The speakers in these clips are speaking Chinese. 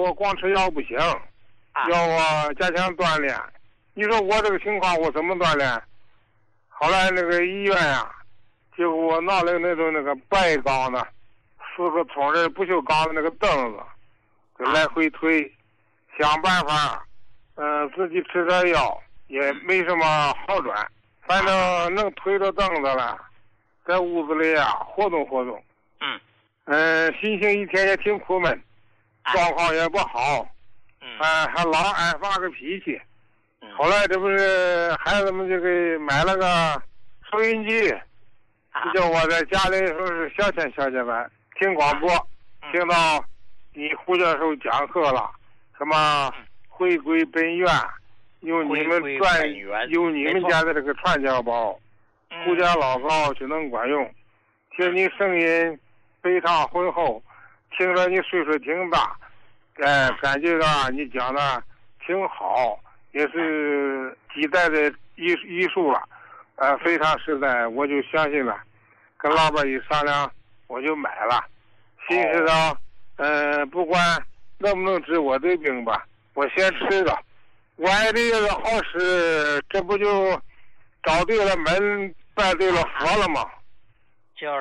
我光吃药不行，要我加强锻炼。你说我这个情况我怎么锻炼？后来那个医院呀，就给我拿了那种那个白钢的4个冲的不锈钢的那个凳子，就来回推，想办法，自己吃点药也没什么好转，反正能推着凳子了，在屋子里啊活动活动。心情一天也挺苦闷，状况也不好，还老爱发个脾气。后来这不是孩子们就给买了个收音机，就叫我在家里说是消遣吧，听广播，听到你胡教授讲课了，什么回归本源，用你们家的这个传家宝，胡家老高就能管用。听你声音非常浑厚，听着你岁数挺大，感觉到你讲的挺好，也是几代的医术了，非常实在，我就相信了。跟老板一商量，我就买了，心思到，不管能不能治我的病吧，我先吃着，万一这个好使，这不就找对了门，拜对了佛了吗？ 就是，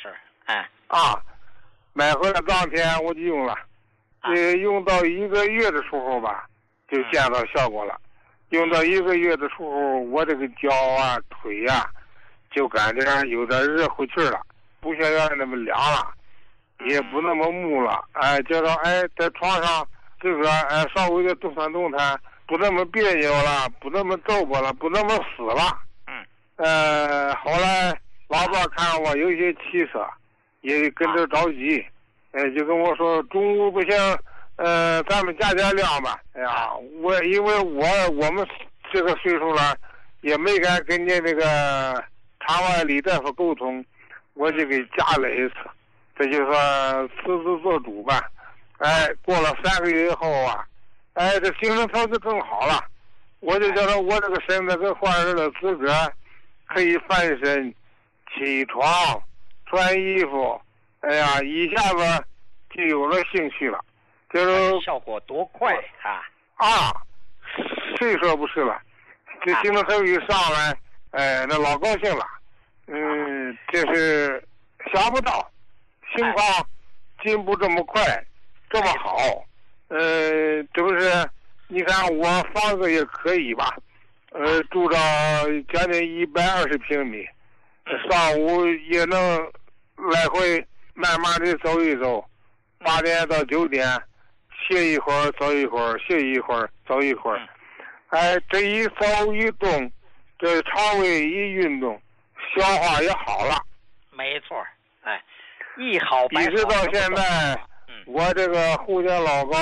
买回来当天我就用了，用到1个月的时候吧，就见到效果了。用到1个月的时候，我这个脚啊、腿呀，就感觉有点热乎气了，不像原来那么凉了，也不那么木了。觉得在床上自个儿稍微的动弹动弹，不那么别扭了，不那么皱巴了，不那么死了。后来老爸看我有些气色，也跟着着急，就跟我说中午不行，咱们加量吧。因为我们这个岁数了，也没敢跟你那个场外李大夫沟通，我就给加了一次，这就算私自做主吧。过了3个月以后啊，这精神头就更好了，我就觉得我这个身子跟换人的资格，可以翻身、起床、穿衣服，一下子就有了兴趣了，就是效果多快谁说不是了？这精神头一上来，那老高兴了。这是想不到情况进步这么快，这么好。这不是你看我房子也可以吧？住着将近120平米，上午也能来回慢慢的走一走，8点到9点，歇一会儿走一会儿，歇一会儿走一会儿。这一走一动，这肠胃一运动，消化也好了。 没错，一好一直到现在，我这个胡家老高，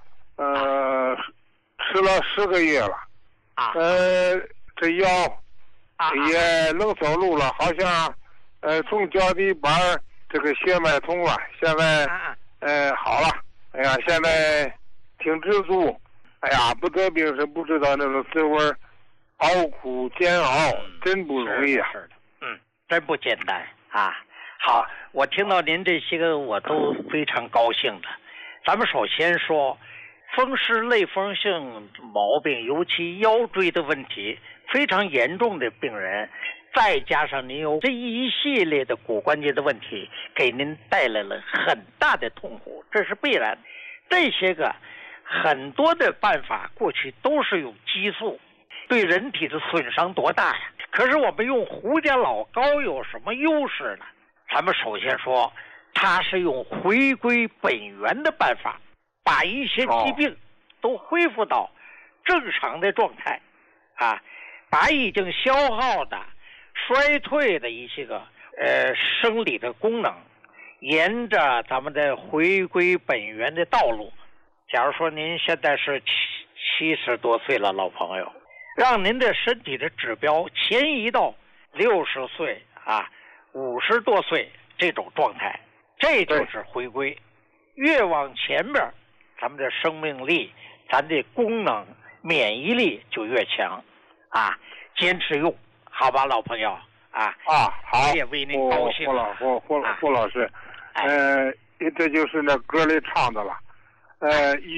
吃了10个月了。这腰也能走路了，好像从脚底板这个血脉通了，现在好了。现在挺知足。不得病是不知道那种滋味，熬苦煎熬，真不容易啊。 是的，真不简单啊。好，我听到您这些个我都非常高兴的。咱们首先说风湿类风性毛病，尤其腰椎的问题非常严重的病人，再加上您有这一系列的骨关节的问题，给您带来了很大的痛苦，这是必然。这些个很多的办法过去都是用激素，对人体的损伤多大呀？可是我们用胡家老高有什么优势呢？咱们首先说，它是用回归本源的办法，把一些疾病都恢复到正常的状态，把已经消耗的、衰退的一些个生理的功能，沿着咱们的回归本源的道路。假如说您现在是70多岁了，老朋友，让您的身体的指标前移到60岁50多岁这种状态，这就是回归。越往前面，咱们的生命力、咱的功能、免疫力就越强坚持用，好吧，老朋友好， 我也为您高兴。 胡老师，这就是那歌里唱的了。